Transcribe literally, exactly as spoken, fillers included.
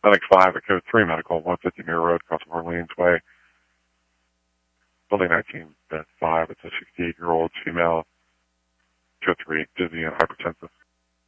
Medic five at Code three Medical, one fifty Mirror Road, across Orleans Way. Building nineteen, bed five. It's a sixty-eight-year-old female, Code three, dizzy and hypertensive.